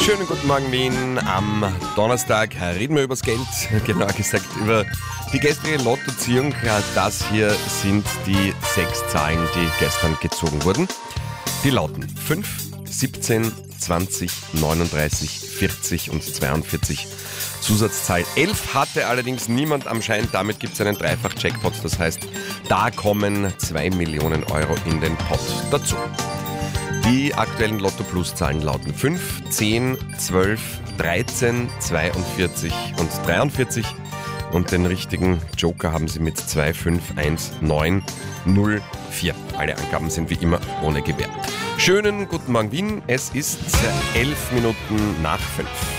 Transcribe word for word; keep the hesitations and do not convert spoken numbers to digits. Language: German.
Schönen guten Morgen Wien. Am Donnerstag reden wir über das Geld, genauer gesagt über die gestrige Lottoziehung. Das hier sind die sechs Zahlen, die gestern gezogen wurden. Die lauten fünf, siebzehn, zwanzig, neununddreißig, vierzig und zweiundvierzig. Zusatzzahl elf hatte allerdings niemand am Schein. Damit gibt es einen Dreifach-Jackpot. Das heißt, da kommen zwei Millionen Euro in den Pot dazu. Die aktuellen Lotto-Plus-Zahlen lauten fünf, zehn, zwölf, dreizehn, zweiundvierzig und dreiundvierzig. Und den richtigen Joker haben Sie mit zwei fünf eins neun null vier. Alle Angaben sind wie immer ohne Gewähr. Schönen guten Morgen Wien. Es ist elf Minuten nach fünf.